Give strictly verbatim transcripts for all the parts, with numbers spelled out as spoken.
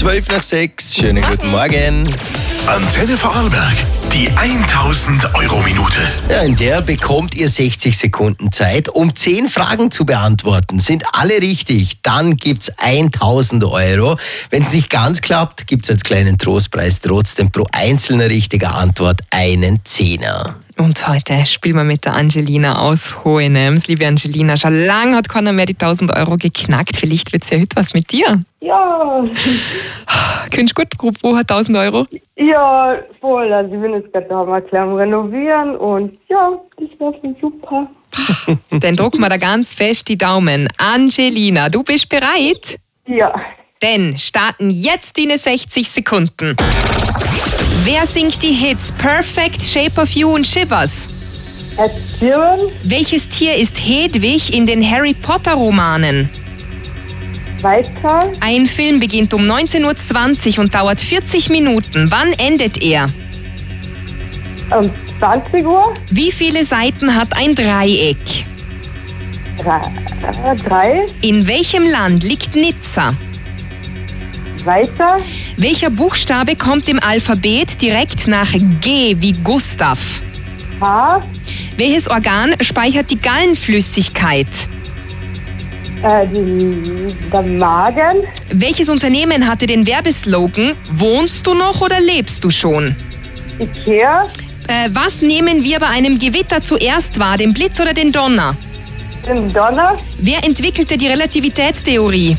zwölf nach sechs. Schönen guten Morgen. Antenne Vorarlberg, die tausend Euro Minute. Ja, in der bekommt ihr sechzig Sekunden Zeit, um zehn Fragen zu beantworten. Sind alle richtig, dann gibt's tausend Euro. Wenn es nicht ganz klappt, gibt's als kleinen Trostpreis trotzdem pro einzelne richtige Antwort einen Zehner. Und heute spielen wir mit der Angelina aus Hohenems. Liebe Angelina, schon lange hat keiner mehr die tausend Euro geknackt. Vielleicht wird es ja heute was mit dir. Ja. Kennst du gut, wo hat tausend Euro? Ja, voll. Also ich bin jetzt gerade da mal klein am Renovieren und ja, das war schon super. Dann drücken wir da ganz fest die Daumen. Angelina, du bist bereit? Ja. Dann starten jetzt deine sechzig Sekunden. Wer singt die Hits Perfect, Shape of You und Shivers? Ed Sheeran, Welches Tier ist Hedwig in den Harry Potter Romanen? weiter, Ein Film beginnt um neunzehn Uhr zwanzig und dauert vierzig Minuten. Wann endet er? um zwanzig Uhr, Wie viele Seiten hat ein Dreieck? drei, äh, drei, In welchem Land liegt Nizza? weiter, Welcher Buchstabe kommt im Alphabet direkt nach G wie Gustav? H, Welches Organ speichert die Gallenflüssigkeit? äh, die, der Magen, Welches Unternehmen hatte den Werbeslogan Wohnst du noch oder lebst du schon? Ikea, Äh, was nehmen wir bei einem Gewitter zuerst wahr, den Blitz oder den Donner? den Donner, Wer entwickelte die Relativitätstheorie?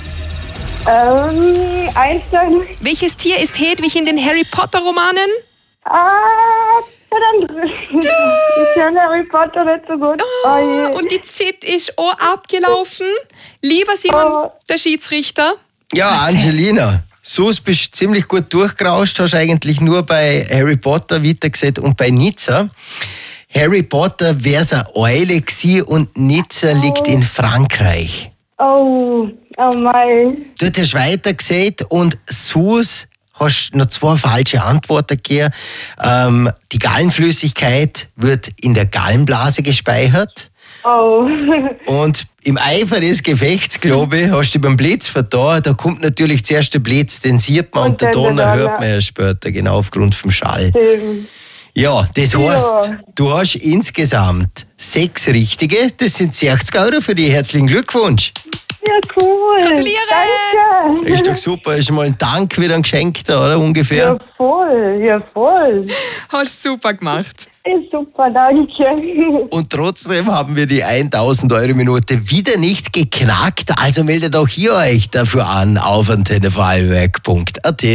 ähm, Einstein, Welches Tier ist Hedwig in den Harry Potter Romanen? ah, verdammt, ich kann Harry Potter nicht so gut. Oh je. Und die Zeit ist auch abgelaufen. Lieber Simon, Oh. der Schiedsrichter. Ja, Angelina, so bist du ziemlich gut durchgerauscht, hast eigentlich nur bei Harry Potter weitergesehen und bei Nizza. Harry Potter wär's eine Eule gewesen und Nizza liegt in Frankreich. Oh, oh mein. Dort hast du weitergesehen und Sus hast noch zwei falsche Antworten gegeben. Ähm, die Gallenflüssigkeit wird in der Gallenblase gespeichert. Oh. Und im Eifer des Gefechts, glaube ich, hast du beim Blitz vertan. Da kommt natürlich zuerst der Blitz, den sieht man und, Und der dann der Donner hört Donner. man ja später, genau aufgrund vom Schall. Schön. Ja, das heißt, Ja. du hast insgesamt sechs richtige. Das sind sechzig Euro für dich. Herzlichen Glückwunsch. Ja, cool. Gratuliere. Danke. Ist doch super. Ist mal ein Dank wieder ein Geschenk da, oder? Ungefähr. Ja, voll. Ja, voll. Hast super gemacht. Ist super, danke. Und trotzdem haben wir die tausend Euro Minute wieder nicht geknackt. Also meldet auch ihr euch dafür an auf antenne vorarlberg punkt a t.